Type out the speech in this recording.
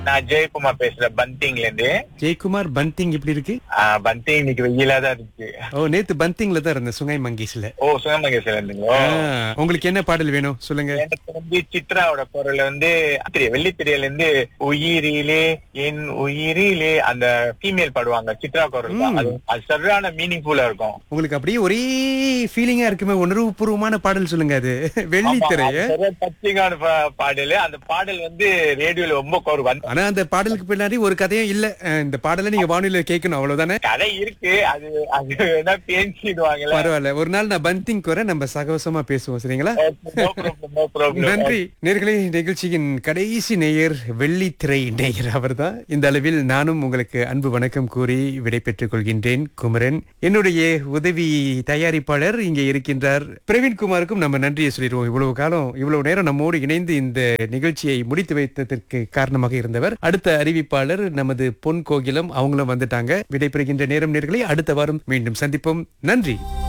நான் ஜெயக்குமார் பேசுறேன் பந்திங்ல இருந்து. ஜெயக்குமார் பந்திங் எப்படி இருக்கு? பந்திங் இன்னைக்கு வெயிலா தான் இருக்கு. நேத்து பந்திங்ல தான் இருந்தேன், சுங்கை மங்கேஷ்ல. சுகமங்கேஸ்வரர் இருந்தீங்களோ? உங்களுக்கு என்ன பாடல் வேணும் சொல்லுங்க. எனக்கு சித்ராவோட குரல் வெள்ளித்திரையில இருந்து உயிரிலே என் உயிரிலே அந்த ஃபீமேல் பாடுவாங்க சித்ரா குரல் தான். அது சரியான மீனிங்ஃபுல்லா இருக்கும். உங்களுக்கு அப்படியே ஒரே ஃபீலிங்கா இருக்குமே, உணர்வுபூர்வமான பாடல் சொல்லுங்க. அது வெள்ளித்திரைய டச்சிங்கான பாடல். அந்த பாடல் ரேடியோல ரொம்ப கோரும். ஆனா அந்த பாடலுக்கு பின்னாடி ஒரு கதையும் இல்ல. இந்த பாடலை நீங்க வானொலியில கேட்கணும், அவ்வளவுதானே? கதை இருக்கு, அது என்ன பேசிடுவாங்கல்ல. பரவாயில்ல, ஒரு நாள் நான் பந்திங் குறை நம்ம சகவசமா பேசுவோம், சரிங்களா? நன்றி நேயர்களே. நிகழ்ச்சியின் கடைசி நேயர் வெள்ளித்திரை நேயர் அவர்தான். இந்த அளவில் நானும் உங்களுக்கு அன்பு வணக்கம் கூறி விடை பெற்றுக் கொள்கின்றேன். குமரன் என்னுடைய உதவி தயாரிப்பாளர் இங்கே இருக்கின்றார். பிரவீன்குமாருக்கும் நம்ம நன்றியை சொல்லிடுவோம். இவ்வளவு நேரம் நம்மோடு இணைந்து இந்த நிகழ்ச்சியை முடித்து வைத்ததற்கு காரணமாக இருந்தவர். அடுத்த அறிவிப்பாளர் நமது பொன் கோகிலம், அவங்களும் வந்துட்டாங்க. விடைபெறுகின்ற நேரம் நேயர்களே. அடுத்த வாரம் மீண்டும் சந்திப்போம். நன்றி.